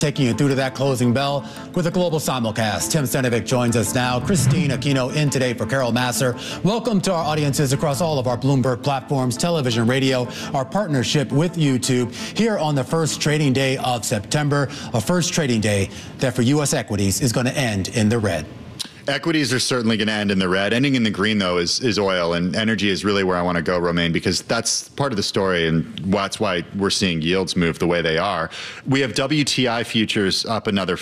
Taking you through to that closing bell with a global simulcast. Tim Stenovic joins us now. Christine Aquino in today for Carol Massar. Welcome to our audiences across all of our Bloomberg platforms, television, radio, our partnership with YouTube here on the first trading day of September, a first trading day that for U.S. equities is going to end in the red. Equities are certainly going to end in the red. Ending in the green, though, is oil, and energy is really where I want to go, Romain, because that's part of the story, and that's why we're seeing yields move the way they are. We have WTI futures up another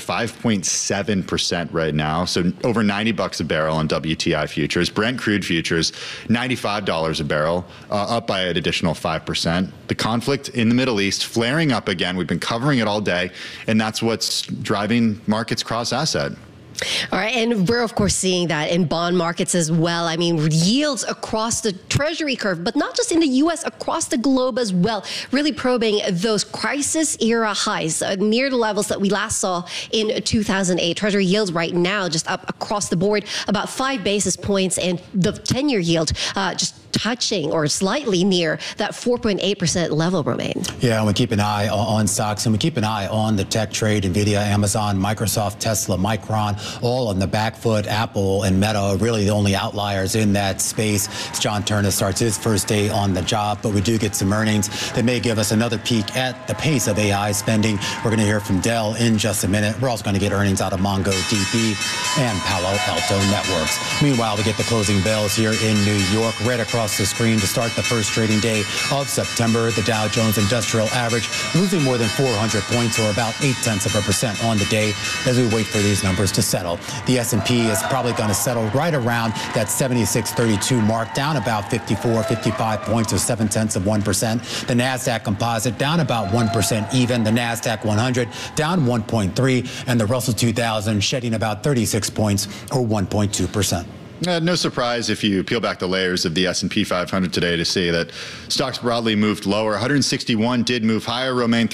5.7% right now, so over $90 a barrel on WTI futures. Brent crude futures, $95 a barrel, up by an additional 5%. The conflict in the Middle East flaring up again. We've been covering it all day, and that's what's driving markets cross-asset. All right, and we're, of course, seeing that in bond markets as well. I mean, yields across the Treasury curve, but not just in the U.S., across the globe as well, really probing those crisis-era highs near the levels that we last saw in 2008. Treasury yields right now just up across the board about 5 basis points, and the 10-year yield just touching or slightly near that 4.8% level, Romain. Yeah, and we keep an eye on stocks, and we keep an eye on the tech trade. NVIDIA, Amazon, Microsoft, Tesla, Micron, all on the back foot. Apple and Meta are really the only outliers in that space as John Ternus starts his first day on the job. But we do get some earnings that may give us another peek at the pace of AI spending. We're going to hear from Dell in just a minute. We're also going to get earnings out of MongoDB and Palo Alto Networks. Meanwhile, we get the closing bells here in New York, right across the screen to start the first trading day of September. The Dow Jones Industrial Average losing more than 400 points, or about 0.8% on the day, as we wait for these numbers to settle. The S&P is probably going to settle right around that 76.32 mark, down about 55 points, or 0.7%. The NASDAQ Composite down about 1% even. The NASDAQ 100 down 1.3, and the Russell 2000 shedding about 36 points, or 1.2%. No surprise if you peel back the layers of the S&P 500 today to see that stocks broadly moved lower. 161 did move higher. Romain,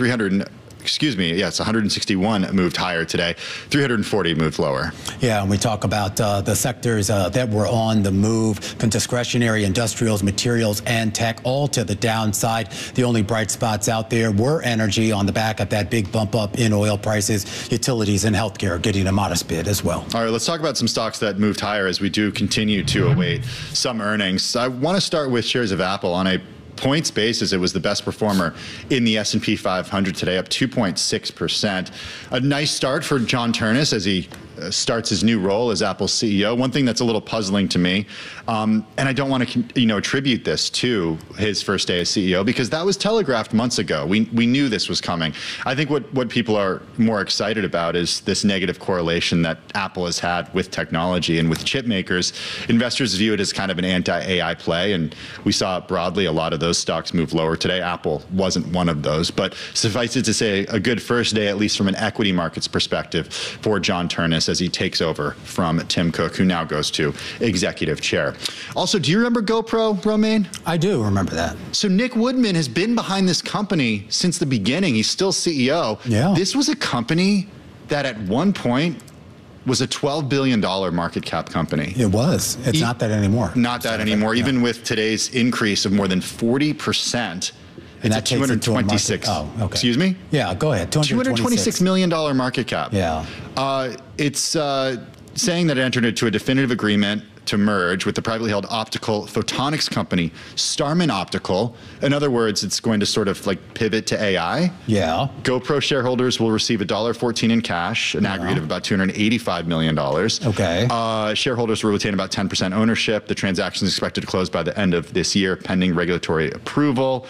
161 moved higher today. 340 moved lower. Yeah, and we talk about the sectors that were on the move: discretionary, industrials, materials, and tech, all to the downside. The only bright spots out there were energy on the back of that big bump up in oil prices. Utilities and healthcare getting a modest bid as well. All right, let's talk about some stocks that moved higher as we do continue to await some earnings. I want to start with shares of Apple. On a points basis, it was the best performer in the S&P 500 today, up 2.6%. A nice start for John Ternus as he starts his new role as Apple's CEO. One thing that's a little puzzling to me, and I don't want to attribute this to his first day as CEO, because that was telegraphed months ago. We knew this was coming. I think what people are more excited about is this negative correlation that Apple has had with technology and with chip makers. Investors view it as kind of an anti-AI play, and we saw broadly a lot of those stocks move lower today. Apple wasn't one of those, but suffice it to say, a good first day, at least from an equity markets perspective, for John Ternus as he takes over from Tim Cook, who now goes to executive chair. Also, do you remember GoPro, Romain? I do remember that. So Nick Woodman has been behind this company since the beginning. He's still CEO. Yeah. This was a company that at one point was a $12 billion market cap company. It was. It's not that anymore. Not that anymore, even with today's increase of more than 40%. And it's a 226. Oh, okay. Excuse me? Yeah, go ahead. $226 million market cap. Yeah. It's saying that it entered into a definitive agreement to merge with the privately held optical photonics company, Starman Optical. In other words, it's going to sort of like pivot to AI. Yeah. GoPro shareholders will receive $1.14 in cash, an aggregate of about $285 million. Okay. Shareholders will retain about 10% ownership. The transaction is expected to close by the end of this year, pending regulatory approval.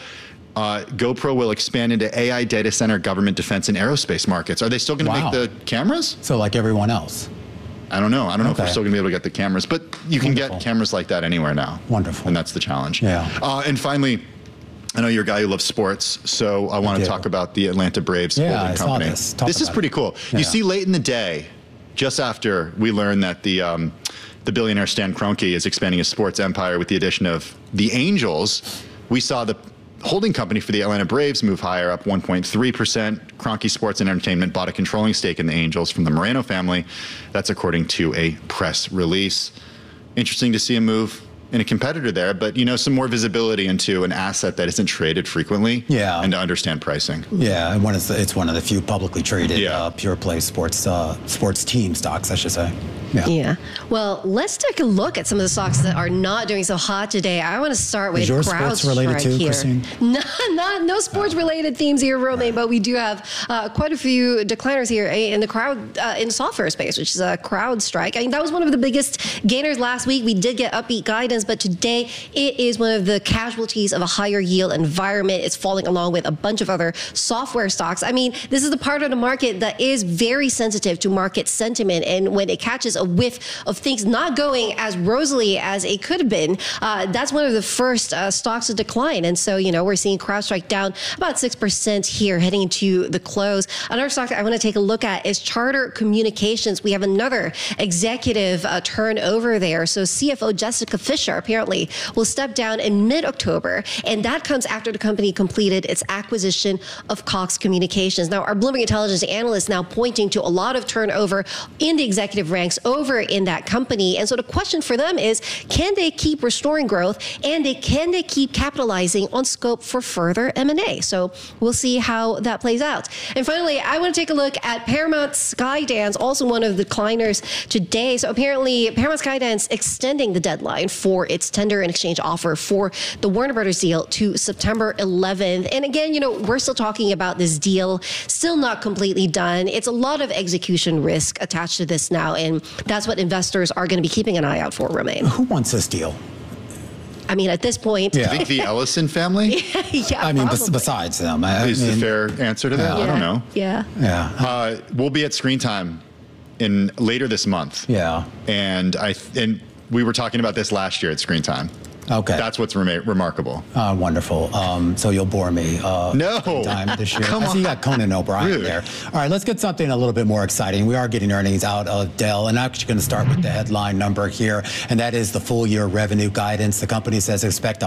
GoPro will expand into AI, data center, government, defense, and aerospace markets. Are they still going to make the cameras? So like everyone else? I don't know. I don't know if we're still going to be able to get the cameras, but you can get cameras like that anywhere now. Wonderful. And that's the challenge. Yeah. And finally, I know you're a guy who loves sports, so I want to talk about the Atlanta Braves holding company. This is pretty cool. You see, late in the day, just after we learned that the billionaire Stan Kroenke is expanding his sports empire with the addition of the Angels, we saw the holding company for the Atlanta Braves move higher, up 1.3%. Kroenke Sports and Entertainment bought a controlling stake in the Angels from the Moreno family. That's according to a press release. Interesting to see a move and a competitor there, but some more visibility into an asset that isn't traded frequently. Yeah. And to understand pricing. Yeah, and it's one of the few publicly traded pure play sports team stocks, I should say. Yeah. Well, let's take a look at some of the stocks that are not doing so hot today. I want to start with CrowdStrike sports related too, here. Christine? No sports related themes here, Romain, but we do have quite a few decliners here in the in software space, which is CrowdStrike. I mean, that was one of the biggest gainers last week. We did get upbeat guidance, but today it is one of the casualties of a higher yield environment. It's falling along with a bunch of other software stocks. I mean, this is the part of the market that is very sensitive to market sentiment, and when it catches a whiff of things not going as rosily as it could have been, that's one of the first stocks to decline. And so, we're seeing CrowdStrike down about 6% here heading into the close. Another stock that I want to take a look at is Charter Communications. We have another executive turnover there. So CFO Jessica Fisher apparently will step down in mid-October, and that comes after the company completed its acquisition of Cox Communications. Now, our Bloomberg Intelligence analyst now pointing to a lot of turnover in the executive ranks over in that company. And so the question for them is, can they keep restoring growth, and can they keep capitalizing on scope for further M&A? So we'll see how that plays out. And finally, I want to take a look at Paramount Skydance, also one of the decliners today. So apparently Paramount Skydance extending the deadline for its tender and exchange offer for the Warner Brothers deal to September 11th. And again, we're still talking about this deal, still not completely done. It's a lot of execution risk attached to this now, and that's what investors are going to be keeping an eye out for, Romain. Who wants this deal? I mean, at this point... I think the Ellison family? Yeah, I mean, besides them. Is the fair answer to that? Yeah. I don't know. Yeah. We'll be at Screen Time later this month. Yeah. And we were talking about this last year at Screen Time. Okay. That's what's remarkable. Wonderful. So you'll bore me. No. Time this year. Come on. I see you got Conan O'Brien there. All right, let's get something a little bit more exciting. We are getting earnings out of Dell, and I'm actually going to start with the headline number here, and that is the full year revenue guidance. The company says expect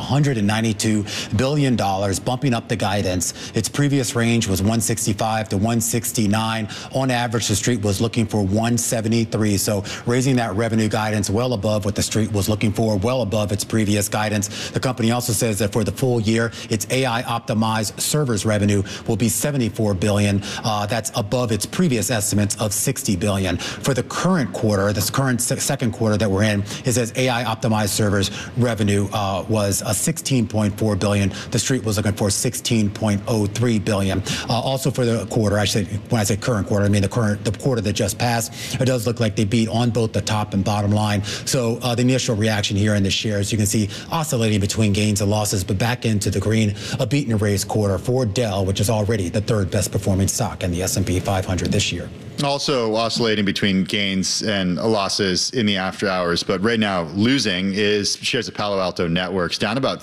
$192 billion, bumping up the guidance. Its previous range was 165 to 169. On average, the street was looking for 173. So raising that revenue guidance well above what the street was looking for, well above its previous guidance. The company also says that for the full year, its AI optimized servers revenue will be $74 billion. That's above its previous estimates of $60 billion. For the current quarter, this current second quarter that we're in, it says AI optimized servers revenue was $16.4 billion. The street was looking for $16.03 billion. Also for the quarter, when I say current quarter, I mean the quarter that just passed, it does look like they beat on both the top and bottom line. So the initial reaction here in the shares, you can see oscillating between gains and losses, but back into the green, a beat and raise quarter for Dell, which is already the third best performing stock in the S&P 500 this year. Also oscillating between gains and losses in the after hours, but right now losing is shares of Palo Alto Networks, down about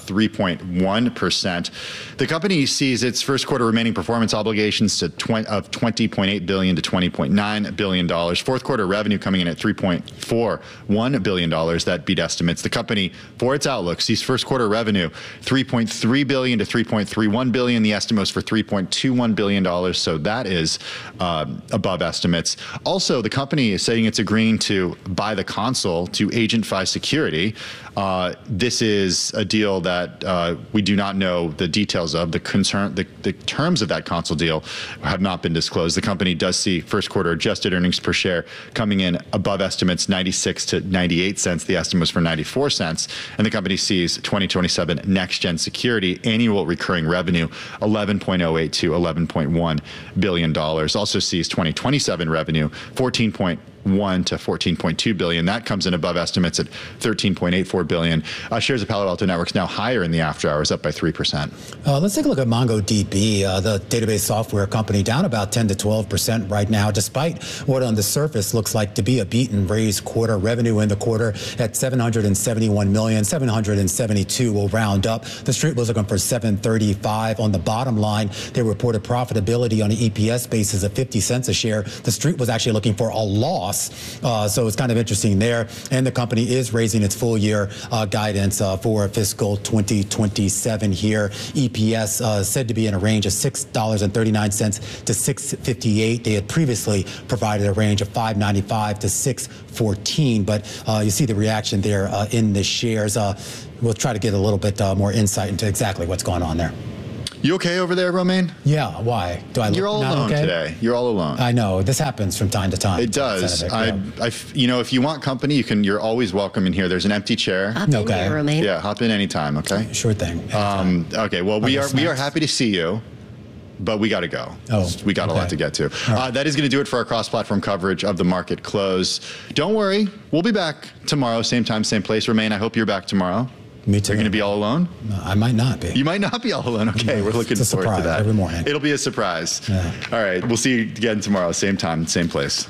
3.1%. The company sees its first quarter remaining performance obligations of $20.8 billion to $20.9 billion. Fourth quarter revenue coming in at $3.41 billion. That beat estimates. The company, for its outlook, sees first quarter revenue $3.3 billion to $3.31 billion. The estimate was for $3.21 billion. So that is above estimates. Also, the company is saying it's agreeing to buy the console to AgentFi Security. This is a deal that we do not know the details of. The terms of that console deal have not been disclosed. The company does see first quarter adjusted earnings per share coming in above estimates, 96 to 98 cents. The estimate was for 94 cents. And the company sees 2027 next-gen security annual recurring revenue 11.08 to $11.1 billion. Also sees 2027 revenue 14.1 to 14.2 billion. That comes in above estimates at 13.84 billion. Shares of Palo Alto Networks now higher in the after hours, up by 3%. Let's take a look at MongoDB, the database software company, down about 10 to 12% right now, despite what on the surface looks like to be a beat and raise quarter. Revenue in the quarter at 771 million, 772 will round up. The street was looking for 735. On the bottom line, they reported profitability on an EPS basis of 50 cents a share. The street was actually looking for a loss loss. So it's kind of interesting there. And the company is raising its full year guidance for fiscal 2027 here. EPS said to be in a range of $6.39 to $6.58. They had previously provided a range of $5.95 to $6.14, but you see the reaction there in the shares. We'll try to get a little bit more insight into exactly what's going on there. You okay over there, Romain? Yeah, why? Do I look You're all not alone okay? today. You're all alone. I know. This happens from time to time. It does. Sedgwick, You know, if you want company, you're always welcome in here. There's an empty chair. Hop in Okay. here, Romain. Yeah, hop in anytime, okay? Sure thing. Okay, well, we are happy to see you, but we got to go. Oh, we got a lot okay. to get to. Right. That is going to do it for our cross-platform coverage of the market close. Don't worry, we'll be back tomorrow, same time, same place. Romain, I hope you're back tomorrow. Me too. You're going to be all alone? I might not be. You might not be all alone. Okay, we're looking It's a forward to surprise that. every morning. It'll be a surprise. Yeah. All right, we'll see you again tomorrow, same time, same place.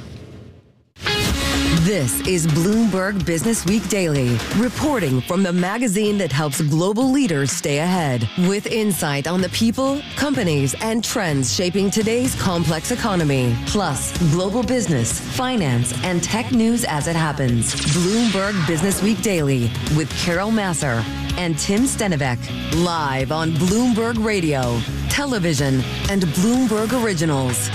This is Bloomberg Business Week Daily, reporting from the magazine that helps global leaders stay ahead, with insight on the people, companies, and trends shaping today's complex economy, plus global business, finance, and tech news as it happens. Bloomberg Business Week Daily with Carol Masser and Tim Stenivek, live on Bloomberg Radio, television, and Bloomberg Originals.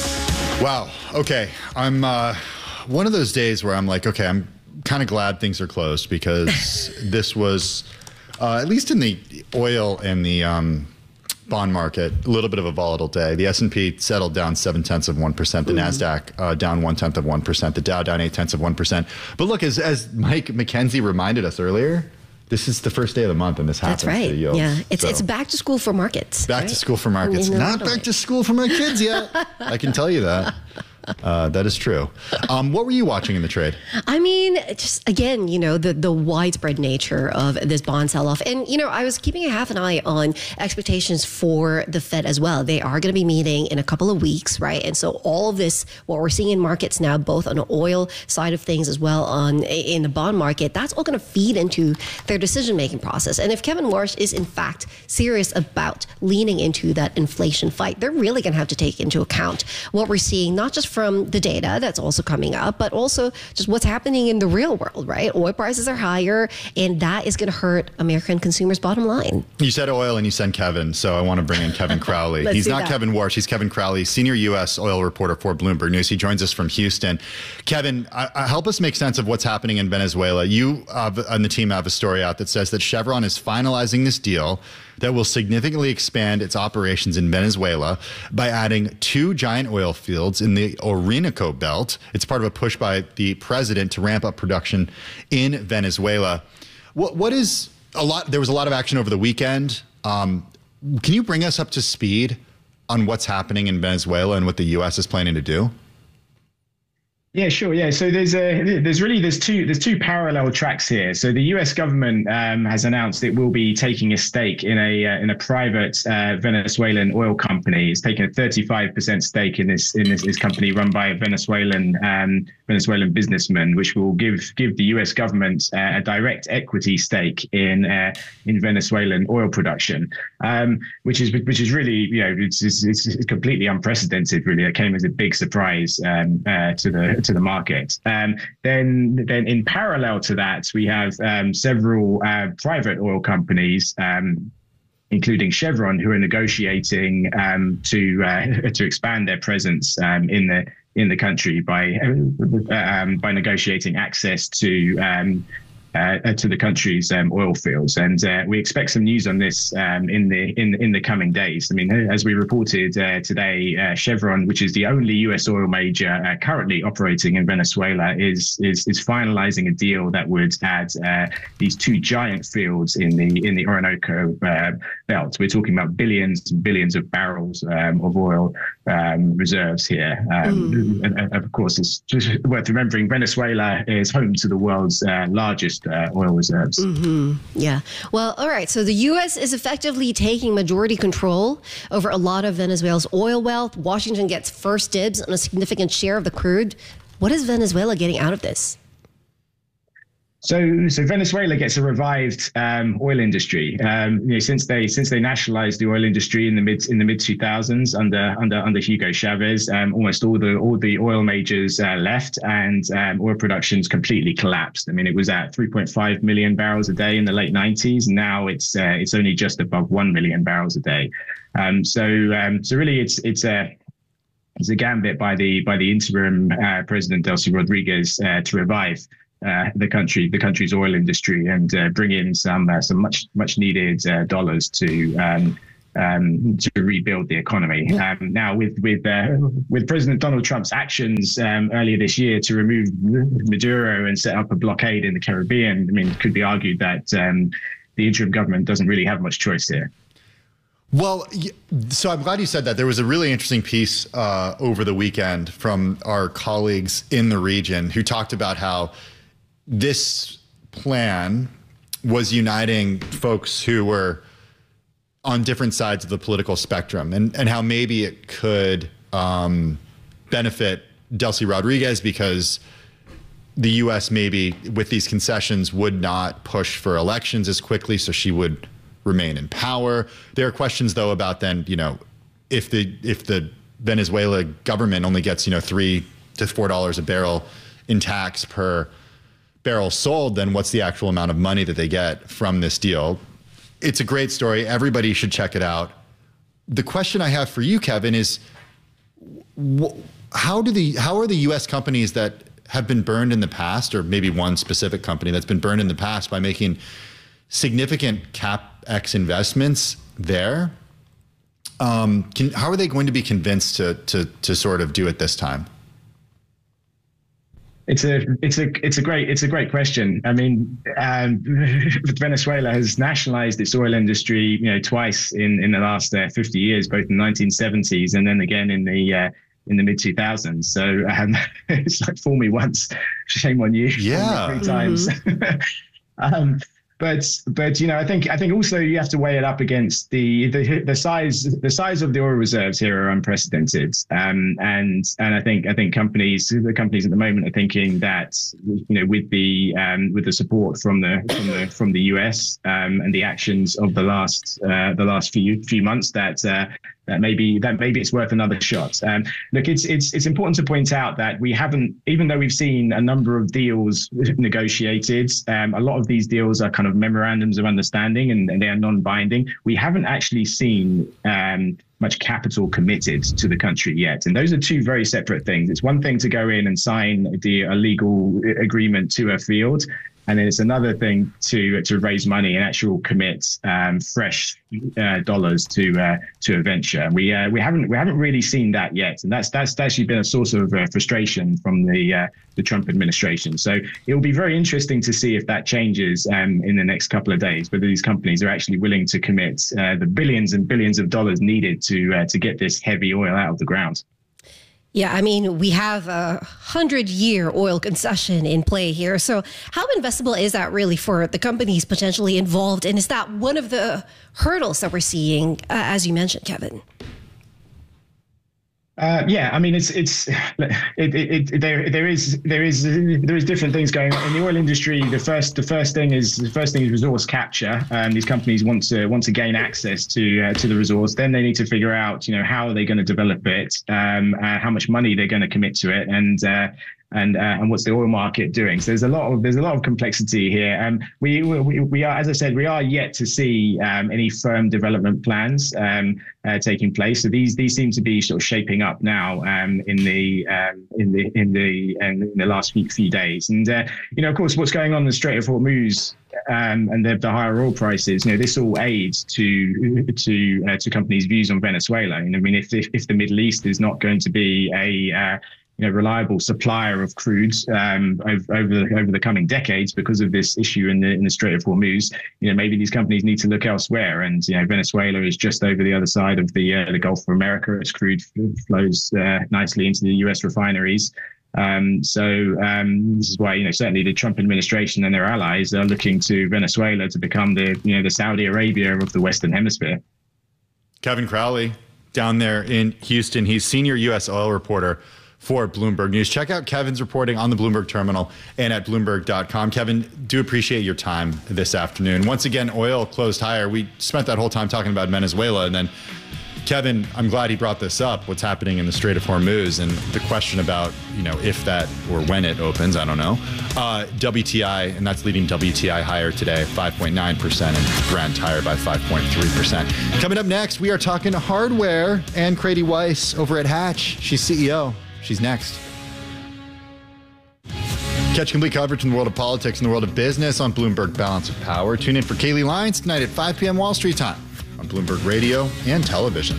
Wow. Okay. I'm one of those days where I'm like, okay, I'm kind of glad things are closed because this was, at least in the oil and the bond market, a little bit of a volatile day. The S&P settled down 0.7%. The NASDAQ down 0.1%. The Dow down 0.8%. But look, as Mike McKenzie reminded us earlier, this is the first day of the month, and this happens. That's right. To yields. Yeah, it's So, back to school for markets. back right? to school for markets. In a Not lot of back ways. to school for my kids yet. I can tell you that. That is true. What were you watching in the trade? I mean, just again, the widespread nature of this bond sell-off. And, I was keeping a half an eye on expectations for the Fed as well. They are going to be meeting in a couple of weeks, right? And so all of this, what we're seeing in markets now, both on the oil side of things as well in the bond market, that's all going to feed into their decision-making process. And if Kevin Warsh is in fact serious about leaning into that inflation fight, they're really going to have to take into account what we're seeing, not just from the data that's also coming up, but also just what's happening in the real world, right? Oil prices are higher, and that is going to hurt American consumers' bottom line. You said oil and you said Kevin, so I want to bring in Kevin Crowley. Let's He's do not that. Kevin Warsh, he's Kevin Crowley, senior U.S. oil reporter for Bloomberg News. He joins us from Houston. Kevin, help us make sense of what's happening in Venezuela. You and the team have a story out that says that Chevron is finalizing this deal that will significantly expand its operations in Venezuela by adding 2 giant oil fields in the Orinoco Belt. It's part of a push by the president to ramp up production in Venezuela. What is a lot? There was a lot of action over the weekend. Can you bring us up to speed on what's happening in Venezuela and what the U.S. is planning to do? Yeah, sure. Yeah, so there's two parallel tracks here. So the U.S. government has announced it will be taking a stake in a private Venezuelan oil company. It's taking a 35% stake in this company run by a Venezuelan businessman, which will give the U.S. government a direct equity stake in Venezuelan oil production, which is really it's completely unprecedented. Really, it came as a big surprise to the market. Then in parallel to that, we have several private oil companies, including Chevron, who are negotiating to expand their presence in the country by negotiating access to the country's oil fields, and we expect some news on this in the coming days. I mean, as we reported today, Chevron, which is the only U.S. oil major currently operating in Venezuela, is finalizing a deal that would add these 2 giant fields in the Orinoco belt. We're talking about billions and billions of barrels of oil reserves here. And of course, it's just worth remembering Venezuela is home to the world's largest oil reserves. Yeah. Well, all right. So the U.S. is effectively taking majority control over a lot of Venezuela's oil wealth. Washington gets first dibs on a significant share of the crude. What is Venezuela getting out of this? So Venezuela gets a revived oil industry. Since they nationalized the oil industry in the mid 2000s under Hugo Chavez, almost all the oil majors left, and oil production's completely collapsed. I mean, it was at 3.5 million barrels a day in the late 90s, and now it's only just above 1 million barrels a day. So really, it's a gambit by the interim President Delcy Rodriguez to revive the country's oil industry and bring in some much needed dollars to rebuild the economy. Now, with President Donald Trump's actions earlier this year to remove Maduro and set up a blockade in the Caribbean, I mean, it could be argued that the interim government doesn't really have much choice here. Well, so I'm glad you said that. There was a really interesting piece over the weekend from our colleagues in the region who talked about how this plan was uniting folks who were on different sides of the political spectrum, and how maybe it could benefit Delcy Rodriguez because the U.S. maybe with these concessions would not push for elections as quickly, so she would remain in power. There are questions, though, about then, if the Venezuela government only gets, $3 to $4 a barrel in tax per barrel sold, then what's the actual amount of money that they get from this deal? It's a great story. Everybody should check it out. The question I have for you, Kevin, is how are the U.S. companies that have been burned in the past, or maybe one specific company that's been burned in the past by making significant CapEx investments there, how are they going to be convinced to sort of do it this time? It's a great question. I mean, Venezuela has nationalized its oil industry, twice in the last 50 years, both in the 1970s and then again in the mid 2000s. So it's like fool me once, shame on you. Yeah, 3 times. But I think also you have to weigh it up against the size of the oil reserves here are unprecedented, and I think the companies at the moment are thinking that with the support from the US and the actions of the last few months that maybe it's worth another shot. Look, it's important to point out that we haven't, even though we've seen a number of deals negotiated, a lot of these deals are kind of memorandums of understanding and they are non-binding. We haven't actually seen much capital committed to the country yet. And those are two very separate things. It's one thing to go in and sign a legal agreement to a field, and then it's another thing to raise money and actually commit fresh dollars to a venture. We haven't really seen that yet, and that's actually been a source of frustration from the Trump administration. So it will be very interesting to see if that changes in the next couple of days. Whether these companies are actually willing to commit the billions and billions of dollars needed to get this heavy oil out of the ground. Yeah, I mean, we have a 100-year oil concession in play here. So how investable is that really for the companies potentially involved? And is that one of the hurdles that we're seeing, as you mentioned, Kevin? Yeah, I mean, there is different things going on in the oil industry. The first thing is resource capture. These companies want to gain access to the resource. Then they need to figure out, how are they going to develop it, how much money they're going to commit to it, and what's the oil market doing? So there's a lot of complexity here. We are, as I said, we are yet to see any firm development plans taking place. So these seem to be sort of shaping up now in the last few days. And of course, what's going on in the Strait of Hormuz and the higher oil prices, this all aids to companies' views on Venezuela. I mean, if the Middle East is not going to be a reliable supplier of crude over the coming decades because of this issue in the Strait of Hormuz, maybe these companies need to look elsewhere. And Venezuela is just over the other side of the Gulf of America. Its crude flows nicely into the U.S. refineries. So this is why certainly the Trump administration and their allies are looking to Venezuela to become the Saudi Arabia of the Western Hemisphere. Kevin Crowley down there in Houston. He's senior U.S. oil reporter for Bloomberg News. Check out Kevin's reporting on the Bloomberg Terminal and at Bloomberg.com. Kevin, do appreciate your time this afternoon. Once again, oil closed higher. We spent that whole time talking about Venezuela, and then Kevin, I'm glad he brought this up, what's happening in the Strait of Hormuz and the question about, if that or when it opens, I don't know. WTI, and that's leading WTI higher today, 5.9%, and Brent higher by 5.3%. Coming up next, we are talking hardware and Crady Weiss over at Hatch. She's CEO. She's next. Catch complete coverage in the world of politics and the world of business on Bloomberg Balance of Power. Tune in for Kaylee Lyons tonight at 5 p.m. Wall Street time on Bloomberg Radio and television.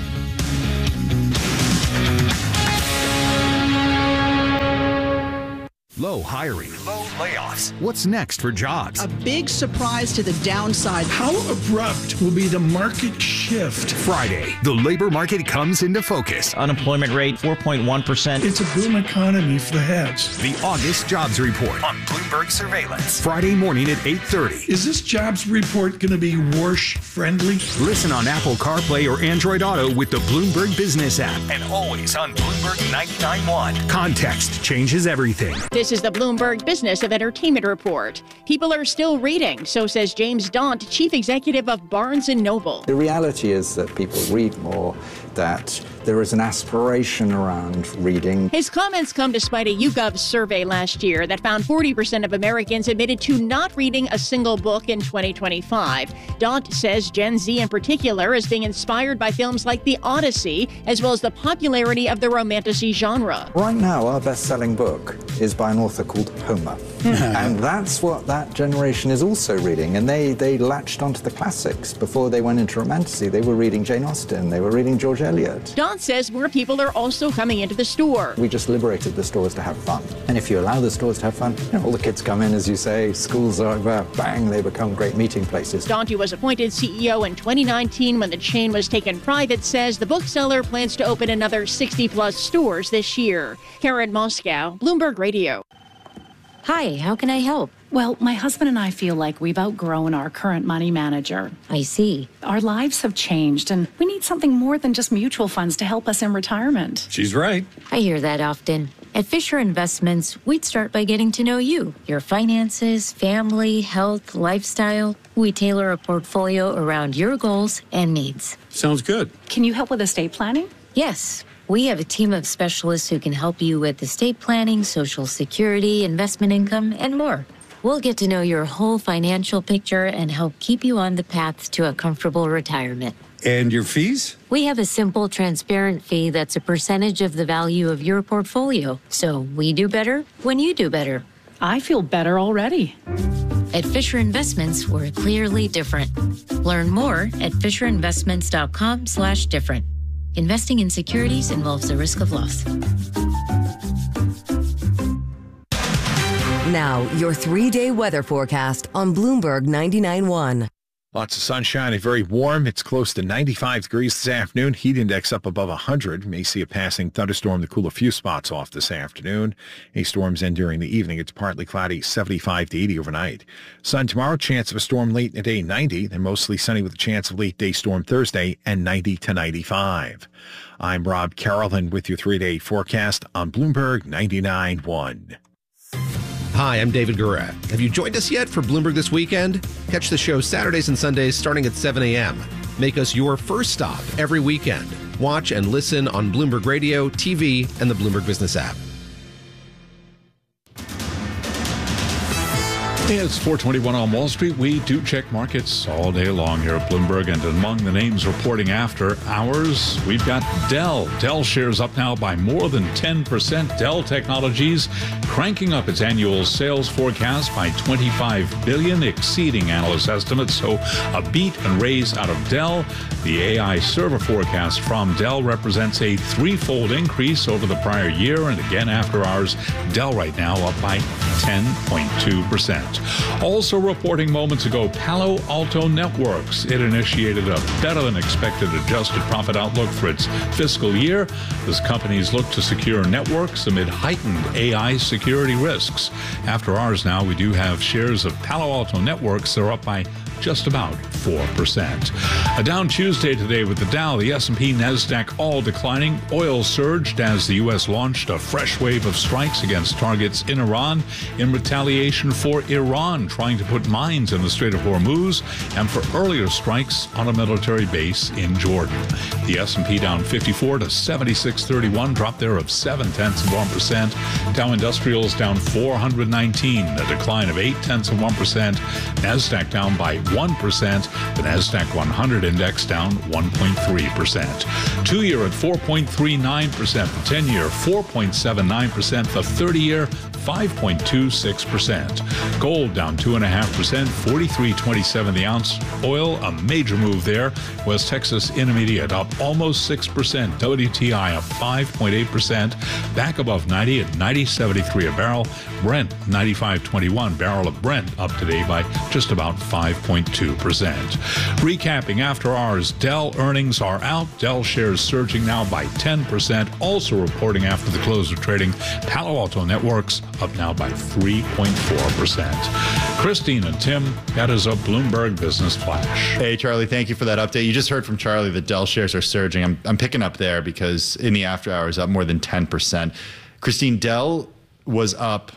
Low hiring. Low layoffs. What's next for jobs? A big surprise to the downside. How abrupt will be the market shift? Friday, the labor market comes into focus. Unemployment rate, 4.1%. It's a boom economy for the heads. The August Jobs Report on Bloomberg Surveillance. Friday morning at 8:30. Is this jobs report going to be Warsh friendly? Listen on Apple CarPlay or Android Auto with the Bloomberg Business app. And always on Bloomberg 99.1. Context changes everything. This is the Bloomberg Business of Entertainment Report. People are still reading, so says James Daunt, chief executive of Barnes & Noble. The reality is that people read more, that there is an aspiration around reading. His comments come despite a YouGov survey last year that found 40% of Americans admitted to not reading a single book in 2025. Daunt says Gen Z in particular is being inspired by films like The Odyssey, as well as the popularity of the romantasy genre. Right now, our best-selling book is by an author called Homer. And that's what that generation is also reading. And they latched onto the classics. Before they went into romantasy, they were reading Jane Austen, they were reading George Eliot. Daunt says more people are also coming into the store. We just liberated the stores to have fun. And if you allow the stores to have fun, all the kids come in, as you say, school's over, bang, they become great meeting places. Daunt, who was appointed CEO in 2019 when the chain was taken private, says the bookseller plans to open another 60-plus stores this year. Karen Moscow, Bloomberg Radio. Hi, how can I help? Well, my husband and I feel like we've outgrown our current money manager. I see. Our lives have changed, and we need something more than just mutual funds to help us in retirement. She's right. I hear that often. At Fisher Investments, we'd start by getting to know you, your finances, family, health, lifestyle. We tailor a portfolio around your goals and needs. Sounds good. Can you help with estate planning? Yes. We have a team of specialists who can help you with estate planning, Social Security, investment income, and more. We'll get to know your whole financial picture and help keep you on the path to a comfortable retirement. And your fees? We have a simple, transparent fee that's a percentage of the value of your portfolio. So we do better when you do better. I feel better already. At Fisher Investments, we're clearly different. Learn more at fisherinvestments.com/different. Investing in securities involves a risk of loss. Now, your 3-day weather forecast on Bloomberg 99.1. Lots of sunshine and very warm. It's close to 95 degrees this afternoon. Heat index up above 100. May see a passing thunderstorm to cool a few spots off this afternoon. Any storms in during the evening. It's partly cloudy, 75 to 80 overnight. Sun tomorrow, chance of a storm late in the day, 90. Then mostly sunny with a chance of late day storm Thursday, and 90 to 95. I'm Rob Carrollton with your 3-day forecast on Bloomberg 99.1. Hi, I'm David Gurat. Have you joined us yet for Bloomberg This Weekend? Catch the show Saturdays and Sundays starting at 7 a.m. Make us your first stop every weekend. Watch and listen on Bloomberg Radio, TV, and the Bloomberg Business app. It's 4:21 on Wall Street. We do check markets all day long here at Bloomberg, and among the names reporting after hours, we've got Dell. Dell shares up now by more than 10%. Dell Technologies cranking up its annual sales forecast by $25 billion, exceeding analyst estimates. So a beat and raise out of Dell. The AI server forecast from Dell represents a threefold increase over the prior year, and again after hours, Dell right now up by 10.2%. Also reporting moments ago, Palo Alto Networks. It initiated a better-than-expected adjusted profit outlook for its fiscal year as companies look to secure networks amid heightened AI security risks. After hours now, we do have shares of Palo Alto Networks. They're up by just about 4%. A down Tuesday today with the Dow, the S&P, NASDAQ all declining. Oil surged as the U.S. launched a fresh wave of strikes against targets in Iran in retaliation for Iran trying to put mines in the Strait of Hormuz and for earlier strikes on a military base in Jordan. The S&P down 54 to 76.31, drop there of 0.7%. Dow Industrials down 419, a decline of 0.8%. NASDAQ down by 1%. The NASDAQ 100 index down 1.3%. 2-year at 4.39%. The 10-year 4.79%. The 30-year 5.26%. Gold down 2.5%, 43.27 the ounce. Oil, a major move there. West Texas Intermediate up almost 6%. WTI up 5.8%, back above 90 at 90.73 a barrel. Brent 95.21, barrel of Brent up today by just about 5.2%. Recapping after hours, Dell earnings are out. Dell shares surging now by 10%. Also reporting after the close of trading, Palo Alto Networks up now by 3.4%. Christine and Tim, that is a Bloomberg Business Flash. Hey, Charlie, thank you for that update. You just heard from Charlie that Dell shares are surging. I'm picking up there because in the after hours, up more than 10%. Christine, Dell was up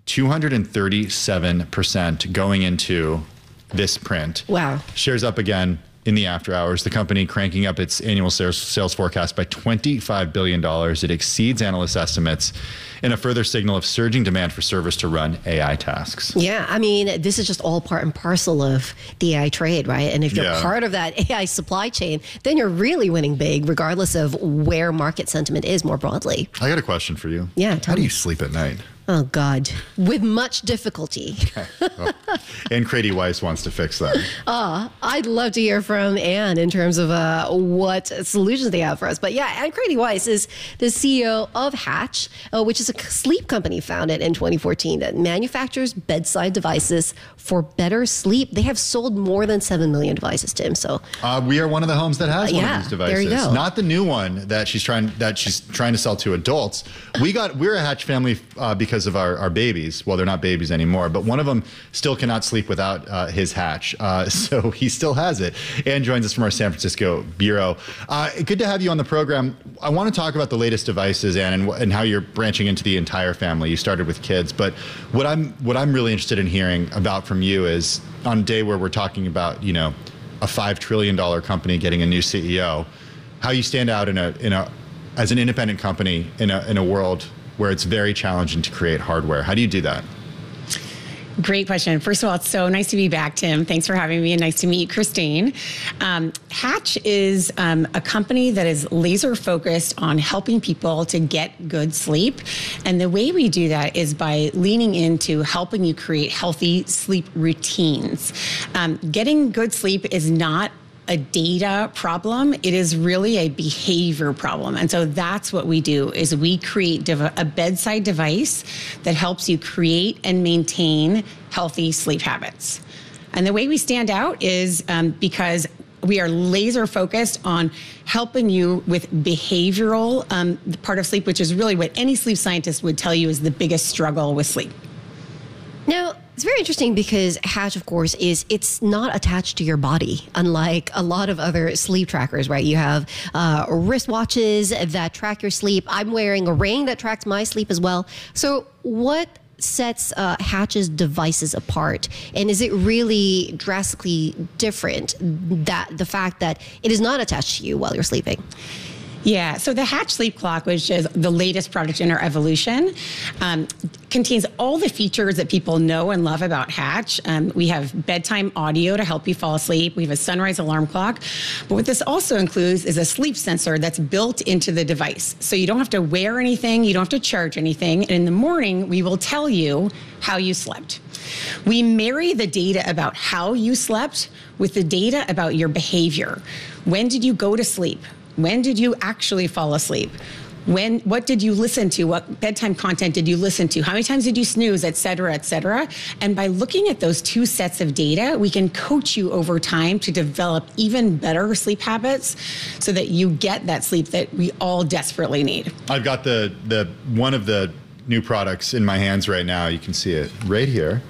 237% going into this print. Wow. Shares up again in the after hours. The company cranking up its annual sales forecast by $25 billion. It exceeds analyst estimates in a further signal of surging demand for servers to run AI tasks. Yeah, I mean, this is just all part and parcel of the AI trade, right? And if you're part of that AI supply chain, then you're really winning big, regardless of where market sentiment is more broadly. I got a question for you. Yeah, How do you sleep at night? Oh, God. With much difficulty. Okay. Well, Ann Crady Weiss wants to fix that. I'd love to hear from Ann in terms of what solutions they have for us. But yeah, Ann Crady Weiss is the CEO of Hatch, which is a sleep company founded in 2014 that manufactures bedside devices for better sleep. They have sold more than 7 million devices, Tim. So we are one of the homes that has one of these devices. There you go. Not the new one that she's trying to sell to adults. We're a Hatch family because of our babies. Well, they're not babies anymore, but one of them still cannot sleep without his Hatch. So he still has it. Ann joins us from our San Francisco bureau. Good to have you on the program. I want to talk about the latest devices, Ann, and how you're branching into the entire family. You started with kids, but what I'm really interested in hearing about from you is on a day where we're talking about, a $5 trillion company getting a new CEO, how you stand out as an independent company in a world where it's very challenging to create hardware. How do you do that? Great question. First of all, it's so nice to be back, Tim. Thanks for having me, and nice to meet Christine. Hatch is a company that is laser focused on helping people to get good sleep. And the way we do that is by leaning into helping you create healthy sleep routines. Getting good sleep is not a data problem. It is really a behavior problem. And so that's what we do, is we create a bedside device that helps you create and maintain healthy sleep habits. And the way we stand out is because we are laser focused on helping you with behavioral part of sleep, which is really what any sleep scientist would tell you is the biggest struggle with sleep. Now, it's very interesting because Hatch, of course, it's not attached to your body, unlike a lot of other sleep trackers, right? You have wristwatches that track your sleep. I'm wearing a ring that tracks my sleep as well. So what sets Hatch's devices apart? And is it really drastically different, that the fact that it is not attached to you while you're sleeping? Yeah, so the Hatch Sleep Clock, which is the latest product in our evolution, contains all the features that people know and love about Hatch. We have bedtime audio to help you fall asleep. We have a sunrise alarm clock. But what this also includes is a sleep sensor that's built into the device. So you don't have to wear anything, you don't have to charge anything. And in the morning, we will tell you how you slept. We marry the data about how you slept with the data about your behavior. When did you go to sleep? When did you actually fall asleep? what did you listen to? What bedtime content did you listen to? How many times did you snooze, et cetera, et cetera? And by looking at those two sets of data, we can coach you over time to develop even better sleep habits so that you get that sleep that we all desperately need. I've got the one of the new products in my hands right now. You can see it right here.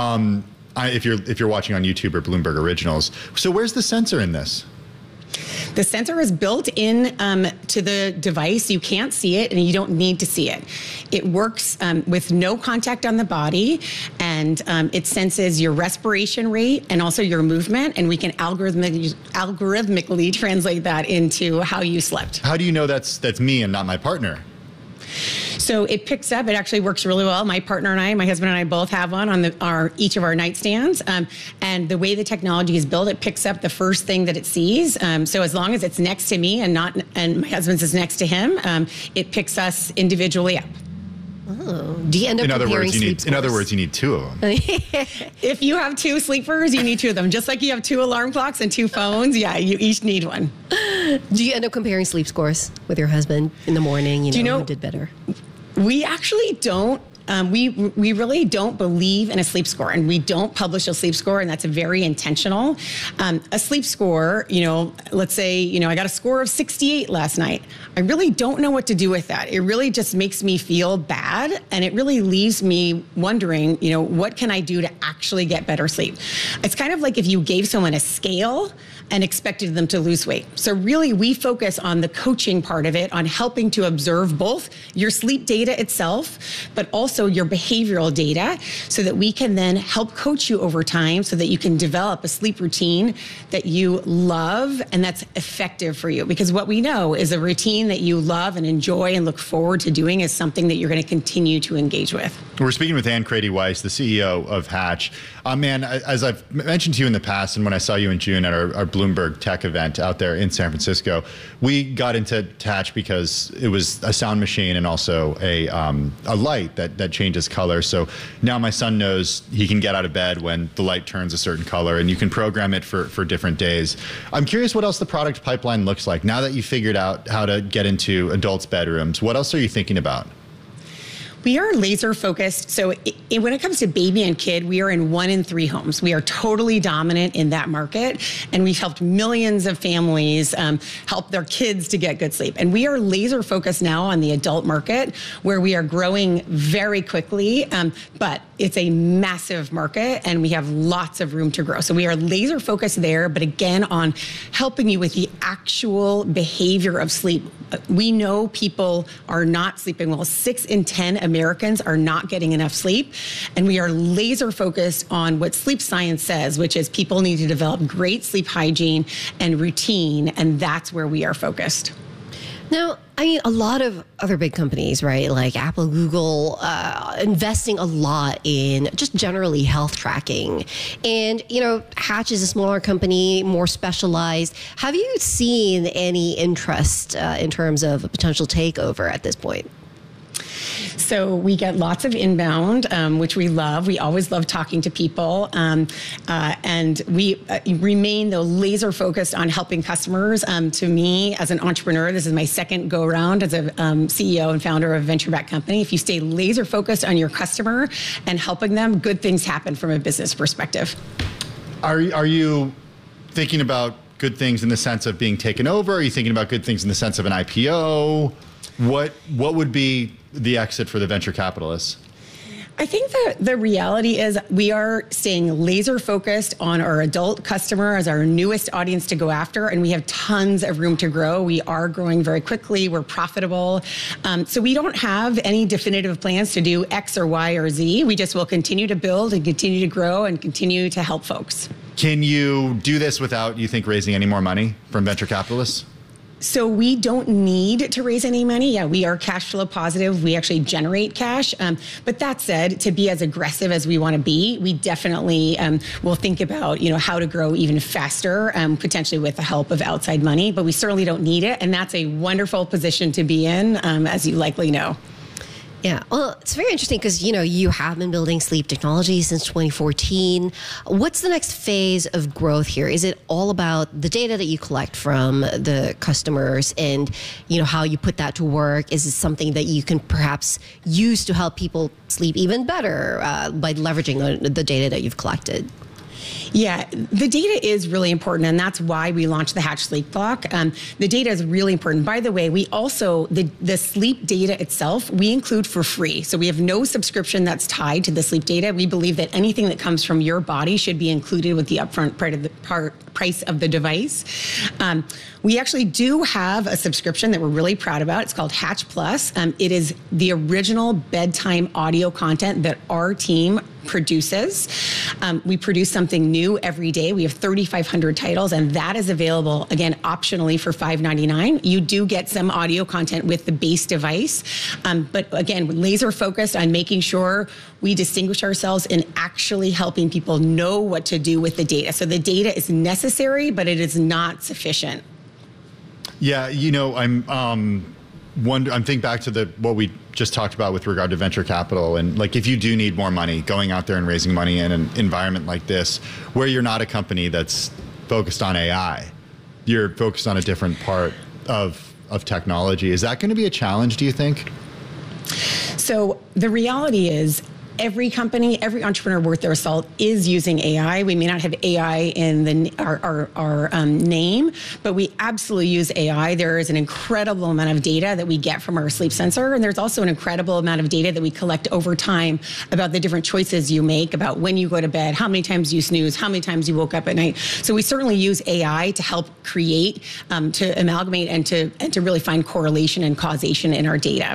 If you're watching on YouTube or Bloomberg Originals. So where's the sensor in this? The sensor is built in to the device. You can't see it, and you don't need to see it. It works with no contact on the body, and it senses your respiration rate and also your movement, and we can algorithmically translate that into how you slept. How do you know that's me and not my partner? So it picks up. It actually works really well. My partner and I, my husband and I, both have one on each of our nightstands. And the way the technology is built, it picks up the first thing that it sees. So as long as it's next to me and my husband's is next to him, it picks us individually up. Oh. Do you end up comparing sleep scores? In other words, you need two of them. If you have two sleepers, you need two of them. Just like you have two alarm clocks and two phones, yeah, you each need one. Do you end up comparing sleep scores with your husband in the morning? You know who did better? We actually don't. We really don't believe in a sleep score, and we don't publish a sleep score, and that's very intentional. A sleep score, let's say, I got a score of 68 last night. I really don't know what to do with that. It really just makes me feel bad, and it really leaves me wondering, what can I do to actually get better sleep? It's kind of like if you gave someone a scale and expected them to lose weight. So really, we focus on the coaching part of it, on helping to observe both your sleep data itself, but also your behavioral data, so that we can then help coach you over time so that you can develop a sleep routine that you love and that's effective for you. Because what we know is a routine that you love and enjoy and look forward to doing is something that you're going to continue to engage with. We're speaking with Ann Crady-Weiss, the CEO of Hatch. Man, as I've mentioned to you in the past, and when I saw you in June at our Bloomberg Tech event out there in San Francisco, we got into Hatch because it was a sound machine and also a light that changes color. So now my son knows he can get out of bed when the light turns a certain color, and you can program it for different days. I'm curious what else the product pipeline looks like now that you figured out how to get into adults' bedrooms. What else are you thinking about? We are laser focused. So when it comes to baby and kid, we are in 1 in 3 homes. We are totally dominant in that market. And we've helped millions of families help their kids to get good sleep. And we are laser focused now on the adult market, where we are growing very quickly. But it's a massive market and we have lots of room to grow. So we are laser focused there, but again, on helping you with the actual behavior of sleep. We know people are not sleeping well. 6 in 10 Americans are not getting enough sleep. And we are laser focused on what sleep science says, which is people need to develop great sleep hygiene and routine. And that's where we are focused. Now, I mean, a lot of other big companies, right, like Apple, Google, investing a lot in just generally health tracking. And, Hatch is a smaller company, more specialized. Have you seen any interest in terms of a potential takeover at this point? So we get lots of inbound, which we love. We always love talking to people. And we remain, though, laser focused on helping customers. To me, as an entrepreneur, this is my second go around as a CEO and founder of a venture-backed company. If you stay laser focused on your customer and helping them, good things happen from a business perspective. Are you thinking about good things in the sense of being taken over? Are you thinking about good things in the sense of an IPO? What would be the exit for the venture capitalists? I think that the reality is we are staying laser focused on our adult customer as our newest audience to go after, and we have tons of room to grow. We are growing very quickly. We're profitable. So we don't have any definitive plans to do X or Y or Z. We just will continue to build and continue to grow and continue to help folks. Can you do this without, you think, raising any more money from venture capitalists? So we don't need to raise any money. Yeah, we are cash flow positive. We actually generate cash. But that said, to be as aggressive as we want to be, we definitely will think about, how to grow even faster, potentially with the help of outside money. But we certainly don't need it. And that's a wonderful position to be in, as you likely know. Yeah, well, it's very interesting because, you have been building sleep technology since 2014. What's the next phase of growth here? Is it all about the data that you collect from the customers and, how you put that to work? Is it something that you can perhaps use to help people sleep even better by leveraging the data that you've collected? Yeah, the data is really important, and that's why we launched the Hatch Sleep Clock. The data is really important. By the way, we also, the sleep data itself, we include for free. So we have no subscription that's tied to the sleep data. We believe that anything that comes from your body should be included with the upfront price of the device. We actually do have a subscription that we're really proud about. It's called Hatch Plus. It is the original bedtime audio content that our team produces. We produce something new every day. We have 3,500 titles, and that is available, again, optionally for $5.99. You do get some audio content with the base device. But again, we're laser focused on making sure we distinguish ourselves in actually helping people know what to do with the data. So the data is necessary, but it is not sufficient. Yeah, I'm thinking back to what we just talked about with regard to venture capital, and like if you do need more money, going out there and raising money in an environment like this, where you're not a company that's focused on AI, you're focused on a different part of technology. Is that going to be a challenge, do you think? So the reality is, every company, every entrepreneur worth their salt is using AI. We may not have AI in our name, but we absolutely use AI. There is an incredible amount of data that we get from our sleep sensor, and there's also an incredible amount of data that we collect over time about the different choices you make, about when you go to bed, how many times you snooze, how many times you woke up at night. So we certainly use AI to help create, to amalgamate, and to really find correlation and causation in our data.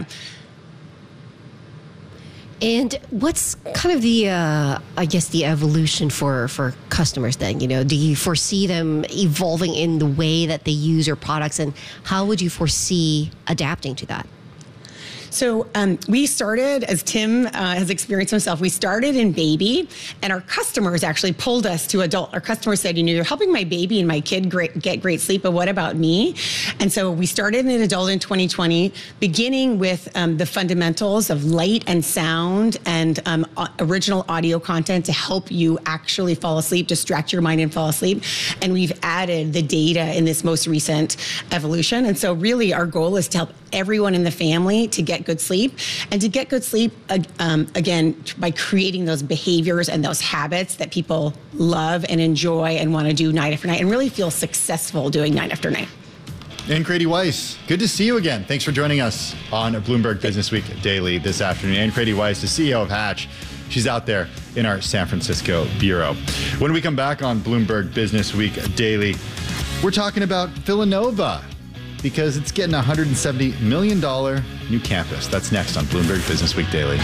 And what's kind of the, the evolution for customers then? Do you foresee them evolving in the way that they use your products, and how would you foresee adapting to that? So we started, as Tim has experienced himself, we started in baby, and our customers actually pulled us to adult. Our customers said, you're helping my baby and my kid get great sleep, but what about me? And so we started in adult in 2020, beginning with the fundamentals of light and sound and original audio content to help you actually fall asleep, distract your mind and fall asleep. And we've added the data in this most recent evolution. And so really our goal is to help everyone in the family to get good sleep, and to get good sleep, again, by creating those behaviors and those habits that people love and enjoy and want to do night after night and really feel successful doing night after night. Ann Crady-Weiss, good to see you again. Thanks for joining us on Bloomberg Business Week Daily this afternoon. Ann Crady-Weiss, the CEO of Hatch. She's out there in our San Francisco bureau. When we come back on Bloomberg Business Week Daily, we're talking about Villanova, because it's getting a $170 million new campus. That's next on Bloomberg Business Week Daily.